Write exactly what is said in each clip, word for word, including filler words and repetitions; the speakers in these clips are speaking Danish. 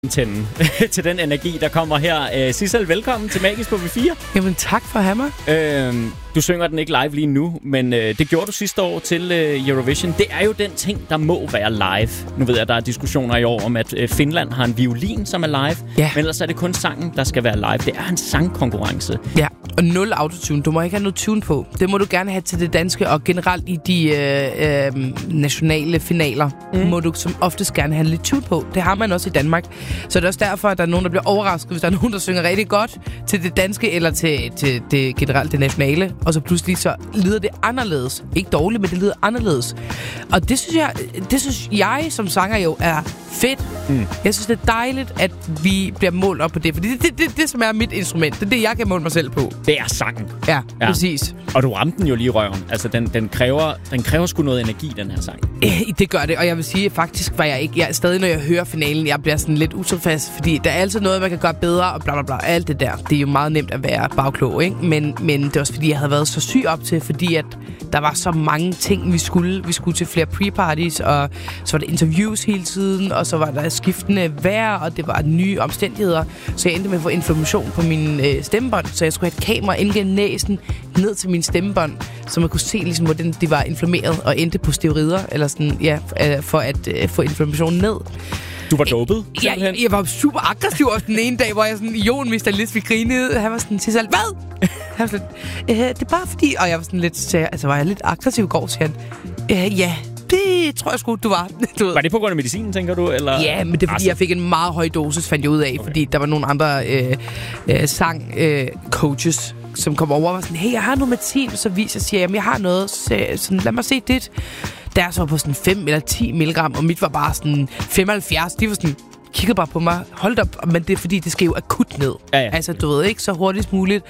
tænde til den energi, der kommer her. Uh, Sissel, velkommen til Magisk på V fire. Jamen tak for at have mig. Uh, du synger den ikke live lige nu, men uh, det gjorde du sidste år til uh, Eurovision. Det er jo den ting, der må være live. Nu ved jeg, der er diskussioner i år om, at uh, Finland har en violin, som er live. Ja. Men ellers er det kun sangen, der skal være live. Det er en sangkonkurrence. Ja, og nul autotune. Du må ikke have noget tune på. Det må du gerne have til det danske, og generelt i de øh, øh, nationale finaler mm. må du som oftest gerne have lidt tune på. Det har man også i Danmark. Så det er også derfor, at der er nogen, der bliver overrasket, hvis der er nogen, der synger rigtig godt til det danske, eller til, til det generelt det nationale, og så pludselig så lyder det anderledes. Ikke dårligt, men det lyder anderledes. Og det synes jeg, det synes jeg som sanger jo er fedt. Mm. Jeg synes, det er dejligt, at vi bliver målt op på det, fordi det er det, det, det, som er mit instrument. Det er det, jeg kan måle mig selv på. Det er sangen. Ja, ja. Præcis. Og du ramte den jo lige i røven. Altså, den, den, kræver, den kræver sgu noget energi, den her sang. Eh, det gør det, og jeg vil sige, faktisk var jeg ikke... Jeg, stadig, når jeg hører finalen, jeg bliver sådan lidt utilfreds, fordi der er altid noget, man kan gøre bedre, og bla bla bla, alt det der. Det er jo meget nemt at være bagklog, ikke? Men, men det er også, fordi jeg havde været så syg op til, fordi at der var så mange ting, vi skulle. Vi skulle til flere pre-parties, og så var der interviews hele tiden, og så var der skiftende vejr, og det var nye omstændigheder. Så jeg endte med at få information på min øh, stemmebånd, så jeg skulle have et kamera ind gennem næsen ned til min stemmebånd, så man kunne se, ligesom, hvordan de var inflammeret, og endte på steroider, eller sådan, ja, øh, for at øh, få information ned. Du var dopet? Ja, jeg, jeg var super aggressiv også den ene dag, hvor jeg sådan, Jon mister lidt, vi grinede. Han var sådan til sig, hvad? Han var sådan, øh, det er bare fordi, og jeg var sådan lidt, så, altså var jeg lidt aggressiv i går, siger han. Øh, ja, det tror jeg sgu, du var. Du ved. Var det på grund af medicinen, tænker du? Eller? Ja, men det er fordi, jeg fik en meget høj dosis, fandt jeg ud af, okay. Fordi der var nogle andre øh, øh, sang-coaches, øh, som kom over og var sådan, hey, jeg har noget medicin, så viser jeg, siger, jamen, jeg har noget, så, sådan, lad mig se dit. Der er så på sådan fem eller ti milligram, og mit var bare sådan femoghalvfjerds. De var sådan, kiggede bare på mig, hold op, men det er fordi, det skal jo akut ned. Ja, ja. Altså, du ved ikke, så hurtigst muligt.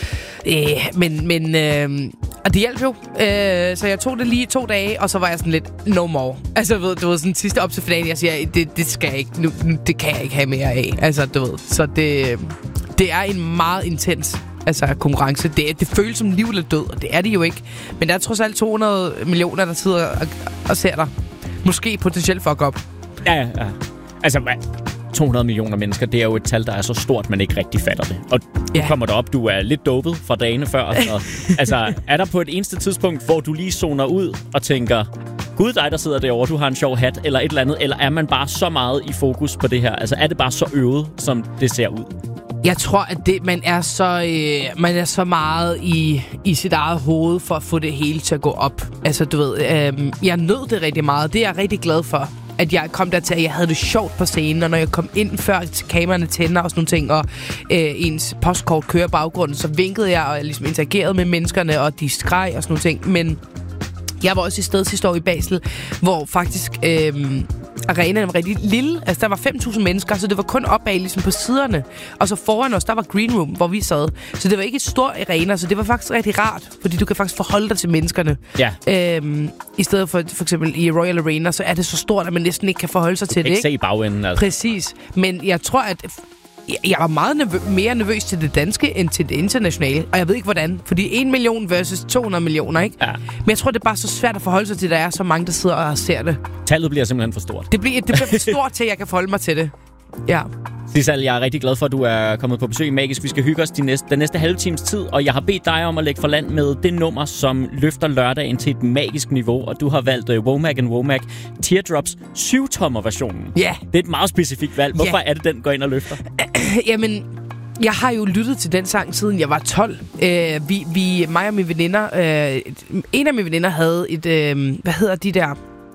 Øh, men, men, øh, og det hjalp jo. Øh, så jeg tog det lige to dage, og så var jeg sådan lidt, no more. Altså, du ved, du ved sådan sidste op til finalen, jeg siger, det, det skal jeg ikke, nu, det kan jeg ikke have mere af. Altså, du ved, så det, det er en meget intens altså konkurrence. Det, det føles som liv eller død, og det er det jo ikke. Men der er trods alt to hundrede millioner, der sidder og, og ser dig. Måske potentielt fuck op. Ja, ja, ja. Altså, to hundrede millioner mennesker, det er jo et tal, der er så stort, man ikke rigtig fatter det. Og ja. Du kommer derop, du er lidt dopet fra dagene før. Og altså, er der på et eneste tidspunkt, hvor du lige zoner ud og tænker, gud dig, der sidder derovre, du har en sjov hat, eller et eller andet, eller er man bare så meget i fokus på det her? Altså, er det bare så øvet, som det ser ud? Jeg tror, at det, man er så øh, man er så meget i, i sit eget hoved for at få det hele til at gå op. Altså, du ved, øh, jeg nød det rigtig meget. Det er jeg rigtig glad for, at jeg kom der til, at jeg havde det sjovt på scenen, og når jeg kom ind før til kameraerne tænder og sådan nogle ting, og øh, ens postkort kører baggrunden, så vinkede jeg og ligesom interagerede med menneskerne, og de skreg og sådan nogle ting. Men jeg var også i sted sidste år i Basel, hvor faktisk øh, arenaen var rigtig lille. Altså, der var fem tusind mennesker, så det var kun opad ligesom på siderne. Og så foran os, der var green room, hvor vi sad. Så det var ikke et stort arena, så det var faktisk rigtig rart, fordi du kan faktisk forholde dig til menneskerne. Ja. Øhm, I stedet for for eksempel i Royal Arena, så er det så stort, at man næsten ikke kan forholde sig til det, ikke? Ikke se bagenden, altså. Præcis. Men jeg tror, at jeg var meget nervø- mere nervøs til det danske, end til det internationale. Og jeg ved ikke, hvordan. Fordi en million versus to hundrede millioner, ikke? Ja. Men jeg tror, det er bare så svært at forholde sig til, at der er så mange, der sidder og ser det. Tallet bliver simpelthen for stort. Det bliver, det bliver for stort til, at jeg kan forholde mig til det. Ja. Sissel, jeg er rigtig glad for, at du er kommet på besøg i Magisk. Vi skal hygge os de næste, den næste halve times tid, og jeg har bedt dig om at lægge for land med det nummer, som løfter lørdagen til et magisk niveau, og du har valgt uh, Womack and Womack Teardrops syv-tommer-versionen. Ja. Yeah. Det er et meget specifikt valg. Hvorfor yeah. er det, den går ind og løfter? Jamen, jeg har jo lyttet til den sang, siden jeg var tolv. Uh, vi, vi, mig og mine veninder, uh, en af mine veninder havde et, uh, hvad hedder de der?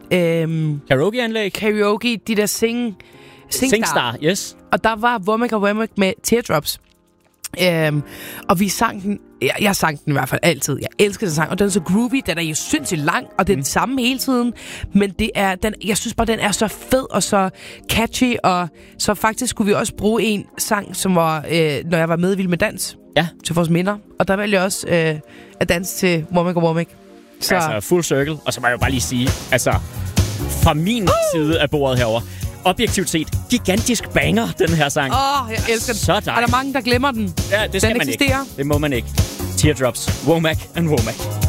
Uh, Karaoke-anlæg? Karaoke, de der sing... Singstar. Singstar, yes. Og der var Womack og Womack med Teardrops. Øhm, og vi sang den, jeg, jeg sang den i hvert fald altid. Jeg elsker den sang, og den er så groovy, den er jo sindssygt lang, og det er mm. den samme hele tiden. Men det er, den, jeg synes bare, den er så fed og så catchy, og så faktisk skulle vi også bruge en sang, som var, øh, når jeg var med i Vild med Dans, ja. Til vores minder. Og der valgte jeg også øh, at danse til Womack og Womack. Så altså, full circle. Og så må jeg jo bare lige sige, altså, fra min uh! side af bordet herover. Objektivt set, gigantisk banger, den her sang. Åh, oh, jeg elsker den. Så dejligt. Er der mange, der glemmer den? Ja, det skal den man eksisterer. ikke. Det må man ikke. Teardrops, Womack and Womack.